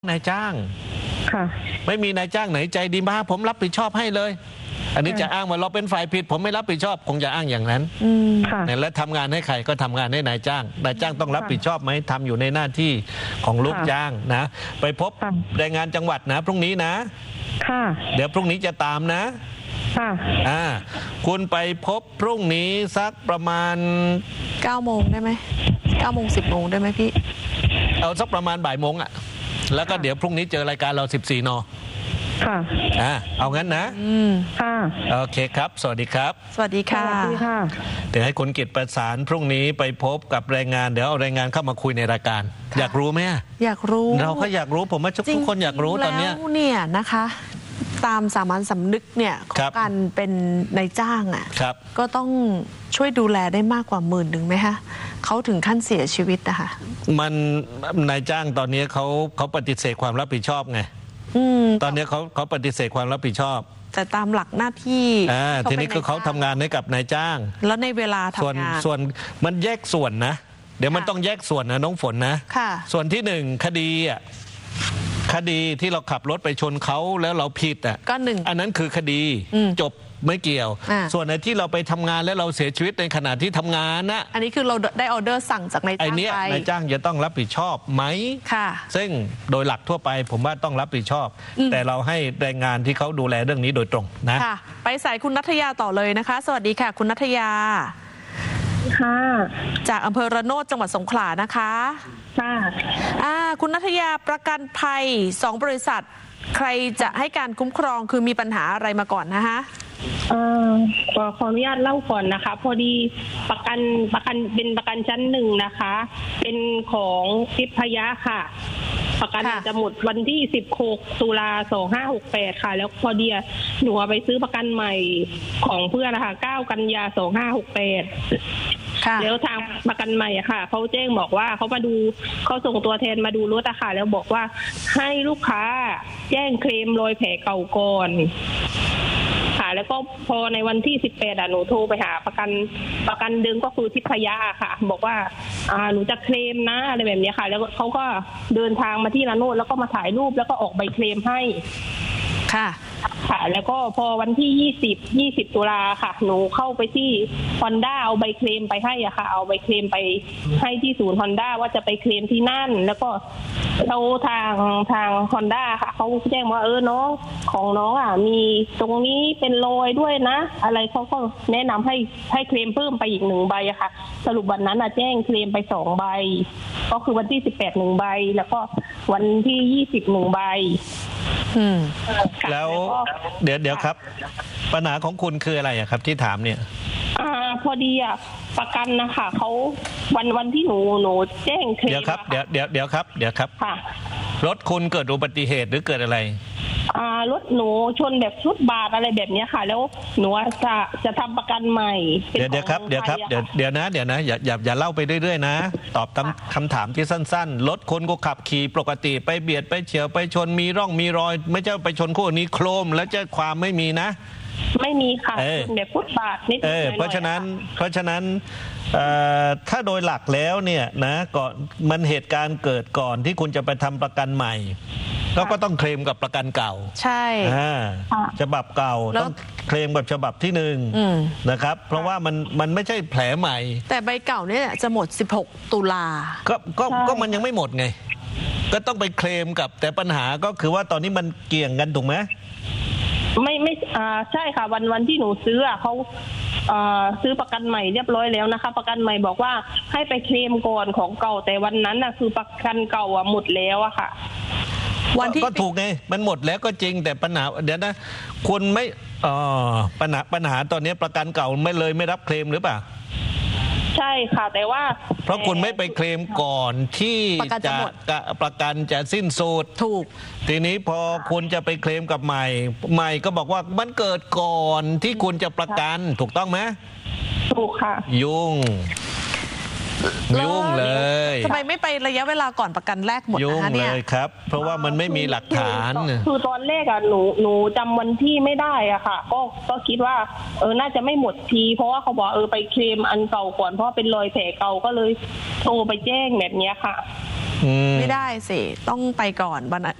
นายจ้างค่ะไม่มีนายจ้างไหนใจดีมากผมรับผิดชอบให้เลยอันนี้จะอ้างว่าเราเป็นฝ่ายผิดผมไม่รับผิดชอบคงจะอ้างอย่างนั้นและทำงานให้ใครก็ทำงานให้นายจ้างนายจ้างต้องรับผิดชอบไหมทำอยู่ในหน้าที่ของลูกจ้างนะไปพบแรงงานจังหวัดนะพรุ่งนี้นะเดี๋ยวพรุ่งนี้จะตามนะคุณไปพบพรุ่งนี้สักประมาณ 9 โมงได้ไหม9 โมง 10 โมงได้ไหมพี่เอาสักประมาณบ่ายโมงแล้วก็เดี๋ยวพรุ่งนี้เจอรายการเรา14 น.เอางั้นนะโอเคครับสวัสดีครับสวัสดีค่ะเดี๋ยวให้คุณกิตประสานพรุ่งนี้ไปพบกับแรงงานเดี๋ยวเอาแรงงานเข้ามาคุยในรายการอยากรู้ไหมอยากรู้เราก็อยากรู้ผมว่าทุกคนอยากรู้ตอนนี้เนี่ยนะคะตามสามัญสำนึกเนี่ยของการเป็นนายจ้างก็ต้องช่วยดูแลได้มากกว่า10,000ไหมคะเขาถึงขั้นเสียชีวิตนะคะมันนายจ้างตอนนี้เขาปฏิเสธความรับผิดชอบไงตอนนี้เขาปฏิเสธความรับผิดชอบแต่ตามหลักหน้าที่ทีนี้คือเขาทำงานให้กับนายจ้างแล้วในเวลาทำงานส่วนมันแยกส่วนนะเดี๋ยวมันต้องแยกส่วนนะน้องฝนนะส่วนที่1คดีที่เราขับรถไปชนเขาแล้วเราผิดก็1 อันนั้นคือคดีจบไม่เกี่ยวส่วนในที่เราไปทำงานแล้วเราเสียชีวิตในขณะที่ทำงานนะอันนี้คือเราได้ออเดอร์สั่งจากนายจ้างไปนายจ้างจะต้องรับผิดชอบไหมซึ่งโดยหลักทั่วไปผมว่าต้องรับผิดชอบแต่เราให้แรงงานที่เขาดูแลเรื่องนี้โดยตรงนะไปสายคุณณัฐยาต่อเลยนะคะสวัสดีค่ะคุณณัฐยาจากอำเภอระโนดจังหวัดสงขลานะคะคุณณัฐยาประกันภัย2 บริษัทใครจะให้การคุ้มครองคือมีปัญหาอะไรมาก่อนนะคะขออนุญาตเล่าก่อนนะคะพอดีประกันเป็นประกันชั้น1นะคะเป็นของทิพยะค่ะประกันจะหมดวันที่16 ตุลา 2568ค่ะแล้วพอดีหนูไปซื้อประกันใหม่ของเพื่อนนะคะ9 กันยา 2568แล้วทางประกันใหม่ค่ะเขาแจ้งบอกว่าเขาส่งตัวแทนมาดูรถค่ะแล้วบอกว่าให้ลูกค้าแจ้งเคลมรอยแผลเก่าก่อนค่ะแล้วก็พอในวันที่18หนูโทรไปหาประกันเดิมก็คือทิพยะค่ะบอกว่าหนูจะเคลมนะอะไรแบบนี้ค่ะแล้วเขาก็เดินทางมาที่ระโนดแล้วก็มาถ่ายรูปแล้วก็ออกใบเคลมให้ค่ะแล้วก็พอวันที่20 ตุลาค่ะหนูเข้าไปที่ Honda เอาใบเคลมไปให้ค่ะเอาใบเคลมไปให้ที่ศูนย์ Honda ว่าจะไปเคลมที่นั่นแล้วก็เราทาง Honda ค่ะเขาแจ้งว่าน้องของน้องมีตรงนี้เป็นรอยด้วยนะอะไรเขาก็แนะนำให้เคลมเพิ่มไปอีก1 ใบค่ะสรุปวันนั้นแจ้งเคลมไป2 ใบก็คือวันที่18 1 ใบแล้วก็วันที่20 1 ใบแล้วเดี๋ยวครับปัญหาของคุณคืออะไรครับที่ถามเนี่ยพอดีประกันนะคะเขาวันที่หนูแจ้งเคลมเดี๋ยวครับเดี๋ยวครับรถคุณเกิดอุบัติเหตุหรือเกิดอะไรรถหนูชนแบบชุดบาทอะไรแบบนี้ค่ะแล้วหนูจะทำประกันใหม่เดี๋ยวครับเดี๋ยวนะอย่าเล่าไปเรื่อยๆนะตอบคำถามที่สั้นๆรถคนก็ขับขี่ปกติไปเบียดไปเฉียวไปชนมีร่องมีรอยไม่ใช่ไปชนคู่นี้โครมแล้วจะความไม่มีนะไม่มีค่ะแบบฟุตบาทนิดหน่อยเพราะฉะนั้นถ้าโดยหลักแล้วเนี่ยนะก่อนมันเหตุการณ์เกิดก่อนที่คุณจะไปทำประกันใหม่ก็ต้องเคลมกับประกันเก่าใช่ฉบับเก่าต้องเคลมกับฉบับที่1นะครับเพราะว่ามันไม่ใช่แผลใหม่แต่ใบเก่าเนี่ยจะหมด16 ตุลาก็มันยังไม่หมดไงก็ต้องไปเคลมกับแต่ปัญหาก็คือว่าตอนนี้มันเกี่ยงกันถูกไหมไม่ใช่ค่ะวันที่หนูซื้อเขาซื้อประกันใหม่เรียบร้อยแล้วนะคะประกันใหม่บอกว่าให้ไปเคลมก่อนของเก่าแต่วันนั้นคือประกันเก่าหมดแล้วค่ะวันที่ก็ถูกไงมันหมดแล้วก็จริงแต่ปัญหาเดี๋ยวนะคุณไม่ปัญหาตอนนี้ประกันเก่าไม่รับเคลมหรือเปล่าใช่ค่ะแต่ว่าเพราะคุณไม่ไปเคลมก่อนที่จะประกันจะสิ้นสุดถูกทีนี้พอคุณจะไปเคลมกับใหม่ก็บอกว่ามันเกิดก่อนที่คุณจะประกันถูกต้องไหมถูกค่ะยุ่งเลยทำไมไม่ไประยะเวลาก่อนประกันแรกหมดยุ่งเลยครับเพราะว่ามันไม่มีหลักฐานคือตอนแรกหนูจำวันที่ไม่ได้ค่ะก็คิดว่าน่าจะไม่หมดทีเพราะว่าเขาบอกไปเคลมอันเก่าก่อนเพราะเป็นรอยแผลเก่าก็เลยโทรไปแจ้งแบบนี้ค่ะไม่ได้สิต้องไปก่อน